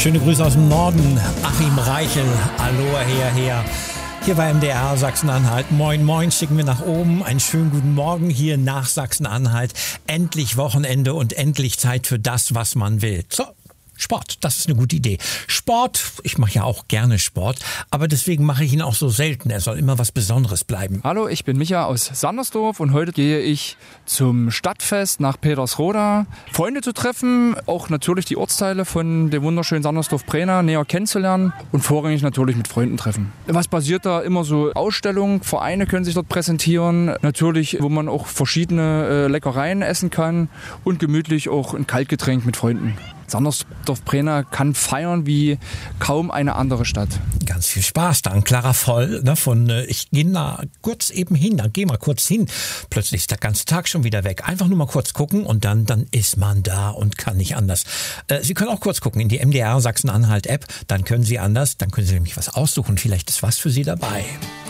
Schöne Grüße aus dem Norden. Achim Reichel, Aloha her. Hier bei MDR Sachsen-Anhalt. Moin, moin, schicken wir nach oben. Einen schönen guten Morgen hier nach Sachsen-Anhalt. Endlich Wochenende und endlich Zeit für das, was man will. So. Sport, das ist eine gute Idee. Sport, ich mache ja auch gerne Sport, aber deswegen mache ich ihn auch so selten. Er soll immer was Besonderes bleiben. Hallo, ich bin Micha aus Sandersdorf und heute gehe ich zum Stadtfest nach Petersroda. Freunde zu treffen, auch natürlich die Ortsteile von dem wunderschönen Sandersdorf-Brena näher kennenzulernen und vorrangig natürlich mit Freunden treffen. Was passiert da? Immer so Ausstellungen, Vereine können sich dort präsentieren. Natürlich, wo man auch verschiedene Leckereien essen kann und gemütlich auch ein Kaltgetränk mit Freunden. Sandersdorf-Brena kann feiern wie kaum eine andere Stadt. Ganz viel Spaß da, ein klarer Voll ich gehe da kurz eben hin, dann geh mal kurz hin. Plötzlich ist der ganze Tag schon wieder weg. Einfach nur mal kurz gucken und dann ist man da und kann nicht anders. Sie können auch kurz gucken in die MDR Sachsen-Anhalt App, dann können Sie nämlich was aussuchen, vielleicht ist was für Sie dabei.